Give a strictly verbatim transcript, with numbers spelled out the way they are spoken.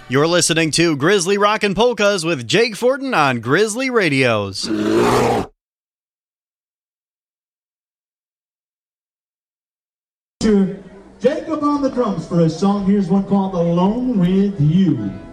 You're listening to Grizzly Rockin' Polkas with Jake Fortin on Grizzly Radios. Jacob on the drums for his song. Here's one called Alone With You.